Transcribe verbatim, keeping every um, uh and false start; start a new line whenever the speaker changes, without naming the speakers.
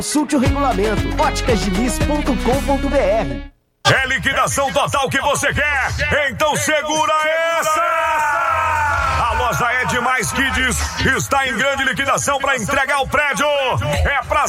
Consulte o regulamento. óticas diniz ponto com ponto b r.
É liquidação total que você quer? Então segura essa! A loja É Demais Kids está em grande liquidação para entregar o prédio. É pra